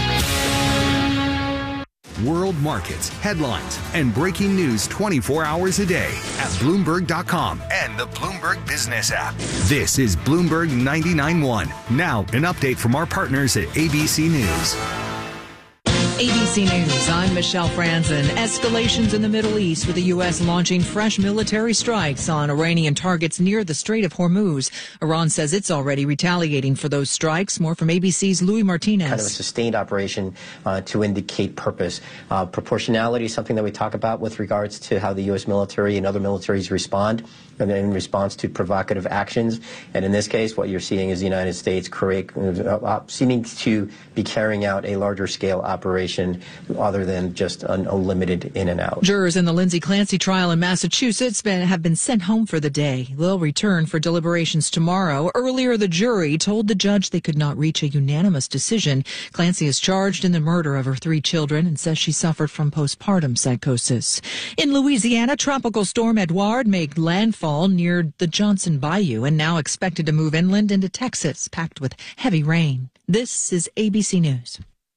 World markets, headlines, and breaking news 24 hours a day at Bloomberg.com and the Bloomberg Business app. This is Bloomberg 99.1. Now, an update from our partners at ABC News. ABC News, I'm Michelle Franzen. Escalations in the Middle East with the U.S. launching fresh military strikes on Iranian targets near the Strait of Hormuz. Iran says it's already retaliating for those strikes. More from ABC's Louis Martinez. Kind of a sustained operation to indicate purpose. Proportionality is something that we talk about with regards to how the U.S. military and other militaries respond in response to provocative actions. And in this case, what you're seeing is the United States seeming to be carrying out a larger scale operation other than just a limited in and out. Jurors in the Lindsay Clancy trial in Massachusetts have been sent home for the day. They'll return for deliberations tomorrow. Earlier, the jury told the judge they could not reach a unanimous decision. Clancy is charged in the murder of her 3 children and says she suffered from postpartum psychosis. In Louisiana, Tropical Storm Edouard made landfall near the Johnson Bayou and now expected to move inland into Texas, packed with heavy rain. This is ABC News.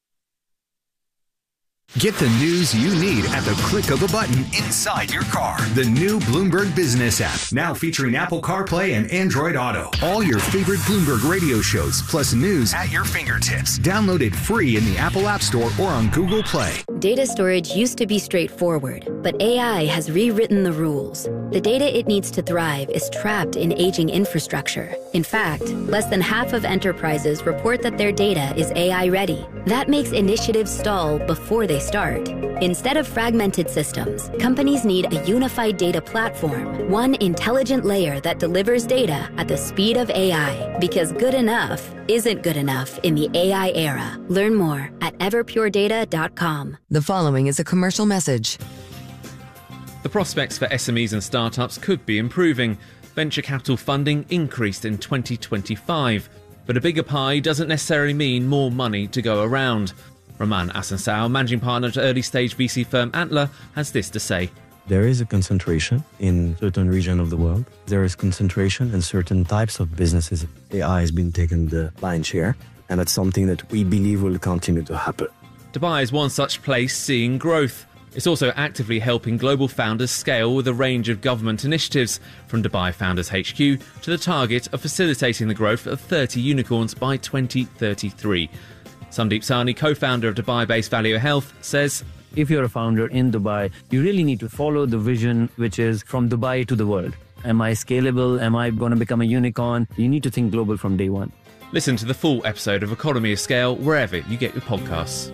Get the news you need at the click of a button inside your car. The new Bloomberg Business app, now featuring Apple CarPlay and Android Auto. All your favorite Bloomberg radio shows, plus news at your fingertips. Download it free in the Apple App Store or on Google Play. Data storage used to be straightforward, but AI has rewritten the rules. The data it needs to thrive is trapped in aging infrastructure. In fact, less than half of enterprises report that their data is AI ready. That makes initiatives stall before they start. Instead of fragmented systems, companies need a unified data platform, one intelligent layer that delivers data at the speed of AI, because good enough isn't good enough in the AI era. Learn more at everpuredata.com. The following is a commercial message. The prospects for SMEs and startups could be improving. Venture capital funding increased in 2025, but a bigger pie doesn't necessarily mean more money to go around. Roman Asansao, managing partner at early-stage VC firm Antler, has this to say. There is a concentration in certain regions of the world. There is concentration in certain types of businesses. AI has been taking the lion's share, and that's something that we believe will continue to happen. Dubai is one such place seeing growth. It's also actively helping global founders scale with a range of government initiatives, from Dubai Founders HQ to the target of facilitating the growth of 30 unicorns by 2033. Sandeep Sahni, co-founder of Dubai-based Value Health, says, if you're a founder in Dubai, you really need to follow the vision, which is from Dubai to the world. Am I scalable? Am I going to become a unicorn? You need to think global from day one. Listen to the full episode of Economy of Scale wherever you get your podcasts.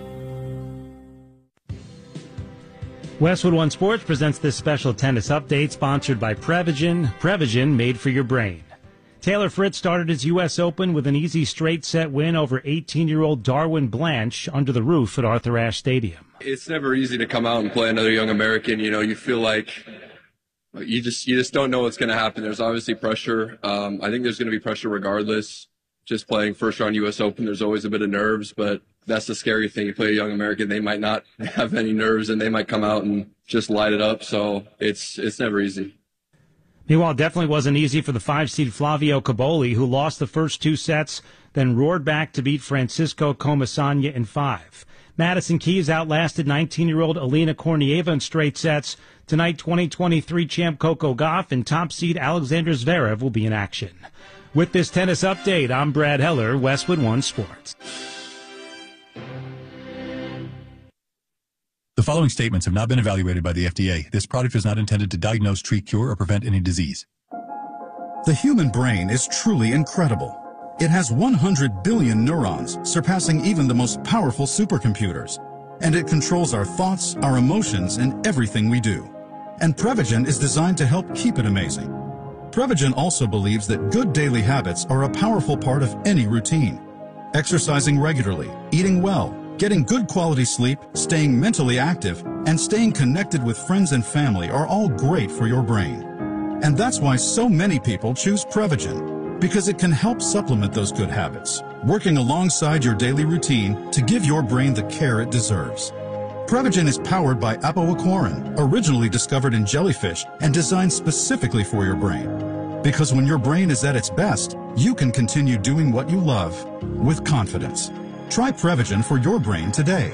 Westwood One Sports presents this special tennis update sponsored by Prevagen. Prevagen, made for your brain. Taylor Fritz started his U.S. Open with an easy straight-set win over 18-year-old Darwin Blanche under the roof at Arthur Ashe Stadium. It's never easy to come out and play another young American. You know, you feel like you just don't know what's going to happen. There's obviously pressure. I think there's going to be pressure regardless. Just playing first-round U.S. Open, there's always a bit of nerves, but that's the scary thing. You play a young American, they might not have any nerves, and they might come out and just light it up. So it's never easy. Meanwhile, it definitely wasn't easy for the 5-seed Flavio Cobolli, who lost the first two sets, then roared back to beat Francisco Comesaña in 5. Madison Keys outlasted 19-year-old Alina Kornieva in straight sets. Tonight, 2023 champ Coco Gauff and top seed Alexander Zverev will be in action. With this tennis update, I'm Brad Heller, Westwood One Sports. The following statements have not been evaluated by the FDA. This product is not intended to diagnose, treat, cure, or prevent any disease. The human brain is truly incredible. It has 100 billion neurons, surpassing even the most powerful supercomputers. And it controls our thoughts, our emotions, and everything we do. And Prevagen is designed to help keep it amazing. Prevagen also believes that good daily habits are a powerful part of any routine. Exercising regularly, eating well, getting good quality sleep, staying mentally active, and staying connected with friends and family are all great for your brain. And that's why so many people choose Prevagen, because it can help supplement those good habits, working alongside your daily routine to give your brain the care it deserves. Prevagen is powered by apoaquarin, originally discovered in jellyfish and designed specifically for your brain. Because when your brain is at its best, you can continue doing what you love with confidence. Try Prevagen for your brain today.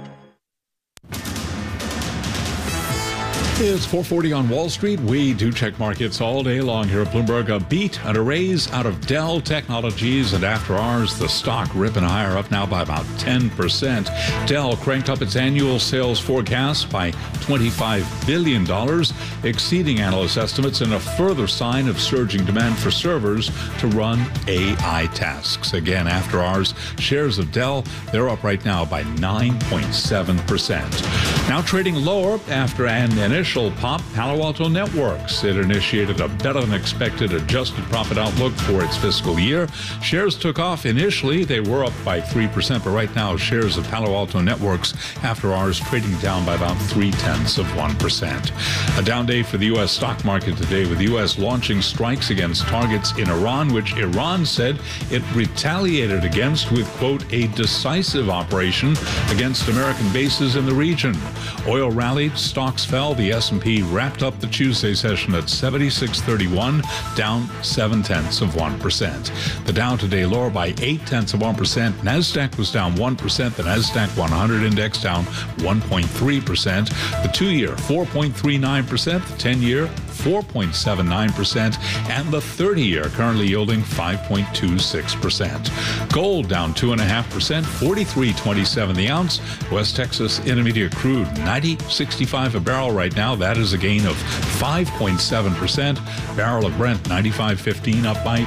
It's 4:40 on Wall Street. We do check markets all day long here at Bloomberg. A beat and a raise out of Dell Technologies, and after hours, the stock ripping higher, up now by about 10%. Dell cranked up its annual sales forecast by $25 billion, exceeding analyst estimates and a further sign of surging demand for servers to run AI tasks. Again, after hours, shares of Dell, they're up right now by 9.7%. Now trading lower after an initial pop, Palo Alto Networks. It initiated a better-than-expected adjusted profit outlook for its fiscal year. Shares took off initially. They were up by 3%, but right now shares of Palo Alto Networks after hours trading down by about 0.3%. A down day for the U.S. stock market today, with the U.S. launching strikes against targets in Iran, which Iran said it retaliated against with, quote, a decisive operation against American bases in the region. Oil rallied, stocks fell. The S&P wrapped up the Tuesday session at 76.31, down 0.7%. The Dow today lower by 0.8%. NASDAQ was down 1%. The NASDAQ 100 index down 1.3%. The 2-year 4.39%. The 10-year 4.79%, and the 30-year currently yielding 5.26%. Gold down 2.5%, 43.27 the ounce. West Texas Intermediate crude 90.65 a barrel right now. That is a gain of 5.7%. Barrel of Brent 95.15 up by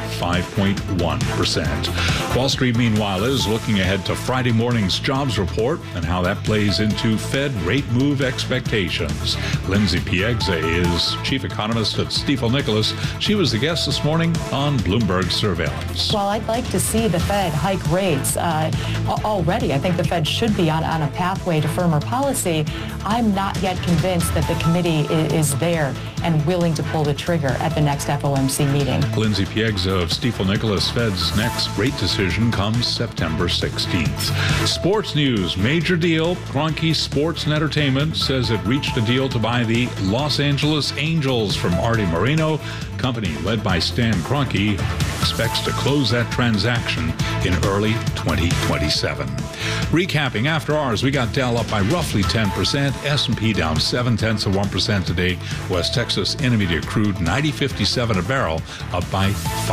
5.1%. Wall Street, meanwhile, is looking ahead to Friday morning's jobs report and how that plays into Fed rate move expectations. Lindsay Piegza is chief economist at Stifel Nicolaus. She was the guest this morning on Bloomberg Surveillance. Well, I'd like to see the Fed hike rates already. I think the Fed should be on a pathway to firmer policy. I'm not yet convinced that the committee is there and willing to pull the trigger at the next FOMC meeting. Lindsay Piegza of Stifel Nicolaus. Fed's next rate decision comes September 16th. Sports news, major deal. Kroenke Sports and Entertainment says it reached a deal to buy the Los Angeles Angels from Arte Moreno. Company led by Stan Kroenke expects to close that transaction in early 2027. Recapping after hours, we got Dow up by roughly 10%, S&P down 0.7% today. West Texas Intermediate crude 90.57 a barrel, up by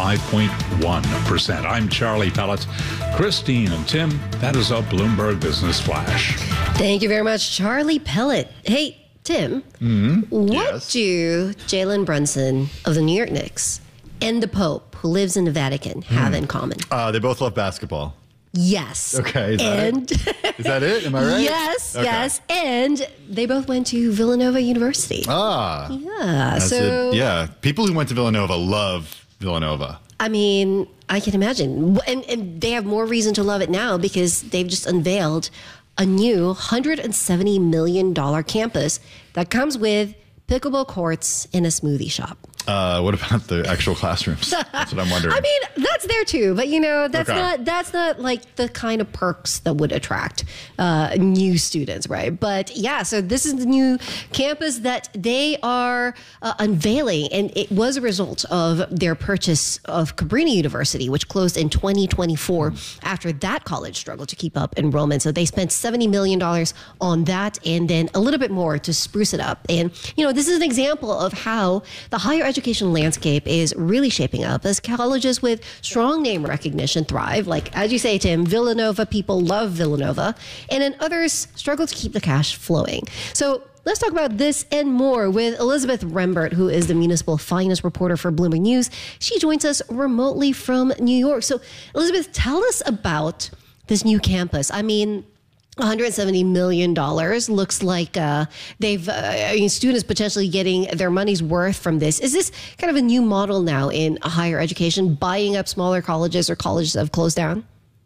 5.1%. I'm Charlie Pellet. Christine and Tim, that is a Bloomberg Business Flash. Thank you very much, Charlie Pellet. Hey, Tim, what do Jalen Brunson of the New York Knicks and the Pope, who lives in the Vatican, have in common? They both love basketball. Yes. Okay. Is that it? Am I right? Yes, okay. yes. And they both went to Villanova University. Ah. Yeah. Yeah. People who went to Villanova love Villanova. I mean, I can imagine. And they have more reason to love it now because they've just unveiled a new $170 million campus that comes with pickleball courts and a smoothie shop. What about the actual classrooms? That's what I'm wondering. I mean, that's there too, but that's Okay. that's not like the kind of perks that would attract new students, right? But yeah, so this is the new campus that they are unveiling, and it was a result of their purchase of Cabrini University, which closed in 2024 after that college struggled to keep up enrollment. So they spent $70 million on that, and then a little bit more to spruce it up. And this is an example of how the higher education landscape is really shaping up as colleges with strong name recognition thrive. Like, as you say, Tim, Villanova people love Villanova, and then others struggle to keep the cash flowing. So let's talk about this and more with Elizabeth Rembert, who is the municipal finance reporter for Bloomberg News. She joins us remotely from New York. So, Elizabeth, tell us about this new campus. I mean, $170 million looks like students potentially getting their money's worth from this. Is this kind of a new model now in higher education, buying up smaller colleges or colleges that have closed down?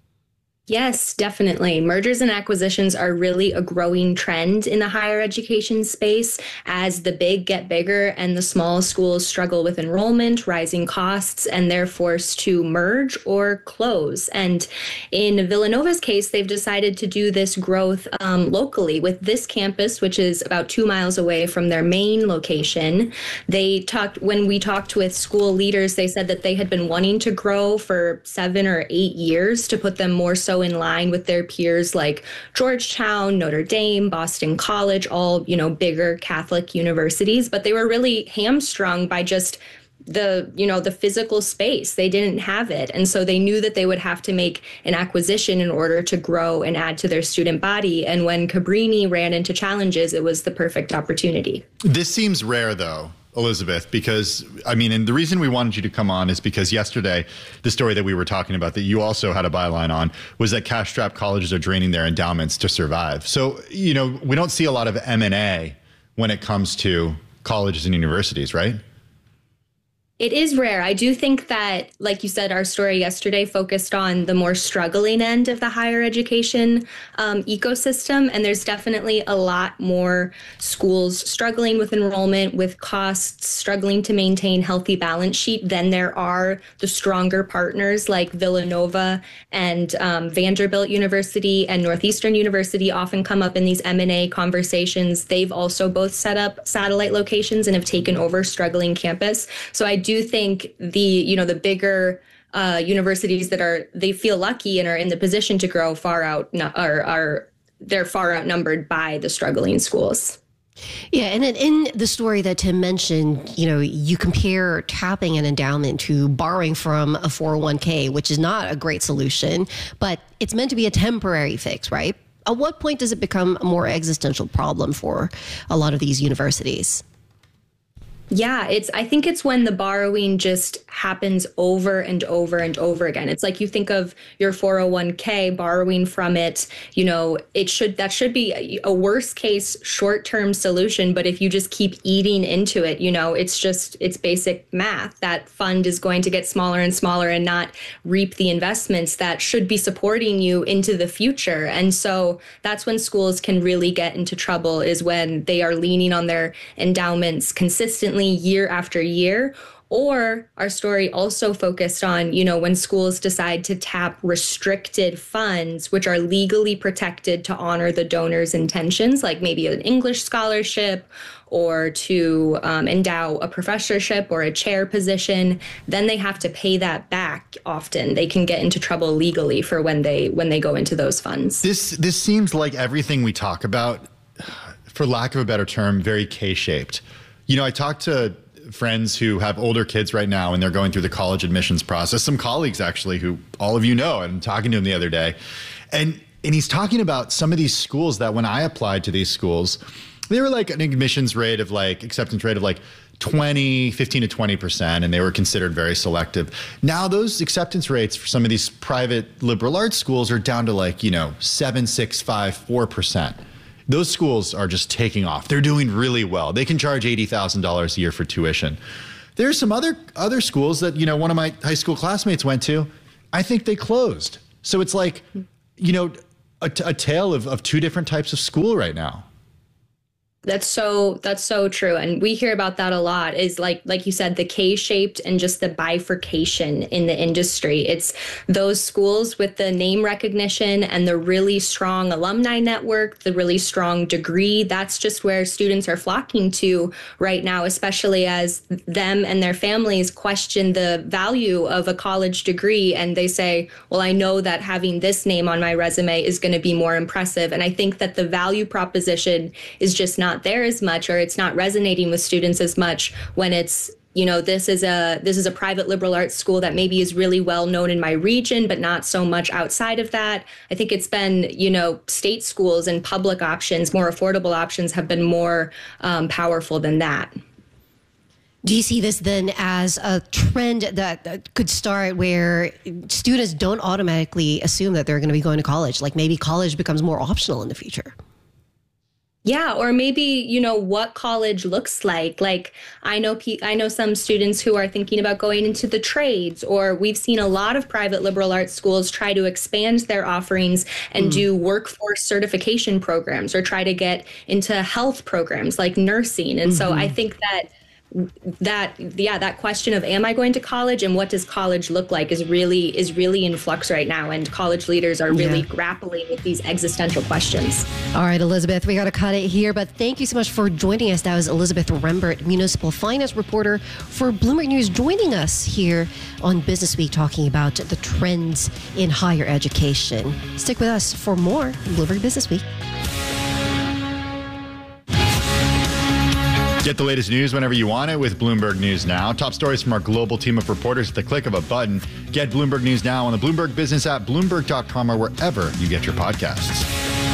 Yes, definitely. Mergers and acquisitions are really a growing trend in the higher education space as the big get bigger and the small schools struggle with enrollment, rising costs, and they're forced to merge or close. And in Villanova's case, they've decided to do this growth locally with this campus, which is about 2 miles away from their main location. When we talked with school leaders, they said that they had been wanting to grow for 7 or 8 years to put them more so in line with their peers like Georgetown, Notre Dame, Boston College, all, bigger Catholic universities, but they were really hamstrung by just the physical space. They didn't have it. And so they knew that they would have to make an acquisition in order to grow and add to their student body. And when Cabrini ran into challenges, it was the perfect opportunity. This seems rare, though, Elizabeth, because, and the reason we wanted you to come on is because yesterday, the story that we were talking about that you also had a byline on was that cash-strapped colleges are draining their endowments to survive. So, we don't see a lot of M&A when it comes to colleges and universities, right? It is rare. I do think that, like you said, our story yesterday focused on the more struggling end of the higher education ecosystem. And there's definitely a lot more schools struggling with enrollment, with costs, struggling to maintain healthy balance sheet than there are the stronger partners like Villanova and Vanderbilt University and Northeastern University often come up in these M&A conversations. They've also both set up satellite locations and have taken over struggling campus. So I do think the bigger universities that they feel lucky and are in the position to grow they're far outnumbered by the struggling schools. Yeah, and then in the story that Tim mentioned, you compare tapping an endowment to borrowing from a 401k, which is not a great solution, but it's meant to be a temporary fix, right? At what point does it become a more existential problem for a lot of these universities? Yeah, I think it's when the borrowing just happens over and over and over again. It's like you think of your 401k, borrowing from it, that should be a worst case short-term solution. But if you just keep eating into it, it's basic math. That fund is going to get smaller and smaller and not reap the investments that should be supporting you into the future. And so that's when schools can really get into trouble, is when they are leaning on their endowments consistently year after year. Or our story also focused on, when schools decide to tap restricted funds, which are legally protected to honor the donor's intentions, like maybe an English scholarship or to endow a professorship or a chair position, then they have to pay that back often. They can get into trouble legally for when they go into those funds. This seems like everything we talk about, for lack of a better term, very K-shaped. I talked to friends who have older kids right now and they're going through the college admissions process. Some colleagues actually who all of you know, and I'm talking to him the other day. And he's talking about some of these schools that when I applied to these schools, they were like an acceptance rate of like 15 to 20%, and they were considered very selective. Now those acceptance rates for some of these private liberal arts schools are down to 7, 6, 5, 4%. Those schools are just taking off. They're doing really well. They can charge $80,000 a year for tuition. There's some other schools that, one of my high school classmates went to. I think they closed. So it's like, a tale of two different types of school right now. That's so true. And we hear about that a lot, is like you said, the K-shaped and just the bifurcation in the industry. It's those schools with the name recognition and the really strong alumni network, the really strong degree. That's just where students are flocking to right now, especially as them and their families question the value of a college degree. And they say, well, I know that having this name on my resume is going to be more impressive. And I think that the value proposition is just not there as much, or it's not resonating with students as much when it's, this is a private liberal arts school that maybe is really well known in my region, but not so much outside of that. I think it's been, state schools and public options, more affordable options, have been more powerful than that. Do you see this then as a trend that could start where students don't automatically assume that they're going to be going to college? Like maybe college becomes more optional in the future? Yeah, or maybe, what college looks like. Like I know some students who are thinking about going into the trades, or we've seen a lot of private liberal arts schools try to expand their offerings and do workforce certification programs, or try to get into health programs like nursing. And so I think that question of, am I going to college and what does college look like, is really in flux right now, and college leaders are really grappling with these existential questions. All right, Elizabeth, we got to cut it here, but thank you so much for joining us. That was Elizabeth Rembert, municipal finance reporter for Bloomberg News, joining us here on Business Week, talking about the trends in higher education. Stick with us for more Bloomberg Business Week. Get the latest news whenever you want it with Bloomberg News Now. Top stories from our global team of reporters at the click of a button. Get Bloomberg News Now on the Bloomberg Business app, Bloomberg.com, or wherever you get your podcasts.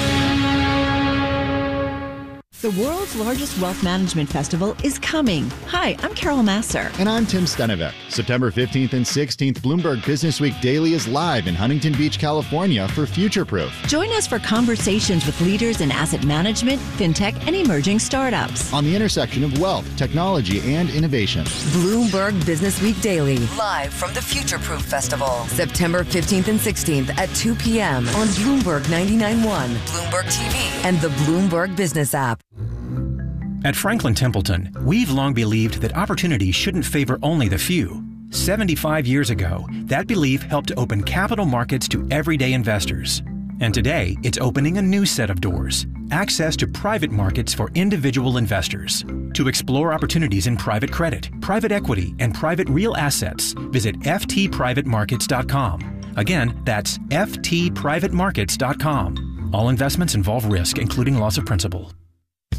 The world's largest wealth management festival is coming. Hi, I'm Carol Masser. And I'm Tim Stenevec. September 15th and 16th, Bloomberg Business Week Daily is live in Huntington Beach, California for Future Proof. Join us for conversations with leaders in asset management, fintech, and emerging startups. On the intersection of wealth, technology, and innovation. Bloomberg Business Week Daily, live from the Future Proof Festival. September 15th and 16th at 2 p.m. on Bloomberg 99.1, Bloomberg TV, and the Bloomberg Business app. At Franklin Templeton, we've long believed that opportunity shouldn't favor only the few. 75 years ago, that belief helped open capital markets to everyday investors. And today, it's opening a new set of doors. Access to private markets for individual investors. To explore opportunities in private credit, private equity, and private real assets, visit ftprivatemarkets.com. Again, that's ftprivatemarkets.com. All investments involve risk, including loss of principal.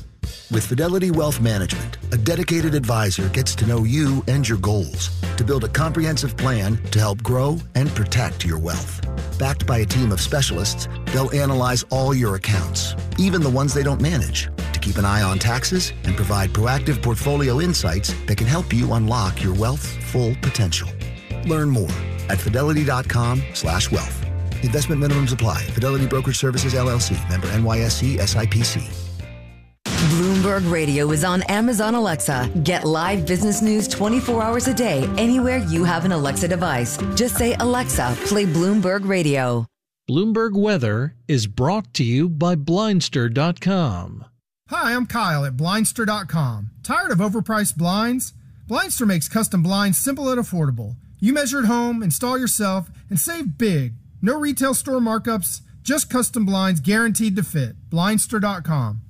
With Fidelity Wealth Management, a dedicated advisor gets to know you and your goals to build a comprehensive plan to help grow and protect your wealth. Backed by a team of specialists, they'll analyze all your accounts, even the ones they don't manage, to keep an eye on taxes and provide proactive portfolio insights that can help you unlock your wealth's full potential. Learn more at fidelity.com/wealth. Investment minimums apply. Fidelity Brokerage Services, LLC. Member NYSE SIPC. Bloomberg Radio is on Amazon Alexa. Get live business news 24 hours a day anywhere you have an Alexa device. Just say, Alexa, play Bloomberg Radio. Bloomberg Weather is brought to you by Blindster.com. Hi, I'm Kyle at Blindster.com. Tired of overpriced blinds? Blindster makes custom blinds simple and affordable. You measure at home, install yourself, and save big. No retail store markups, just custom blinds guaranteed to fit. Blindster.com.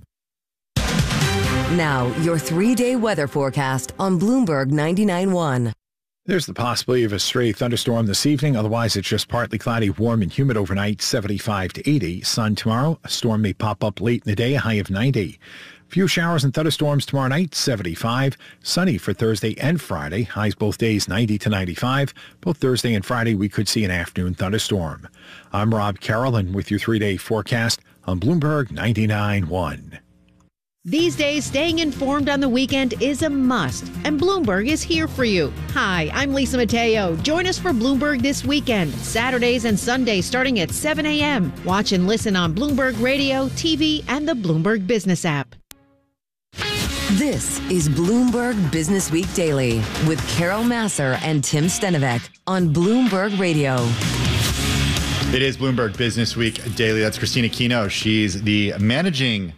Now, your 3-day weather forecast on Bloomberg 99.1. There's the possibility of a stray thunderstorm this evening. Otherwise, it's just partly cloudy, warm and humid overnight, 75 to 80. Sun tomorrow. A storm may pop up late in the day, a high of 90. Few showers and thunderstorms tomorrow night, 75. Sunny for Thursday and Friday. Highs both days, 90 to 95. Both Thursday and Friday, we could see an afternoon thunderstorm. I'm Rob Carroll, and with your 3-day forecast on Bloomberg 99.1. These days, staying informed on the weekend is a must, and Bloomberg is here for you. Hi, I'm Lisa Mateo. Join us for Bloomberg This Weekend, Saturdays and Sundays starting at 7 a.m. Watch and listen on Bloomberg Radio, TV, and the Bloomberg Business app. This is Bloomberg Business Week Daily with Carol Massar and Tim Stenovec on Bloomberg Radio. It is Bloomberg Business Week Daily. That's Christina Kino. She's the managing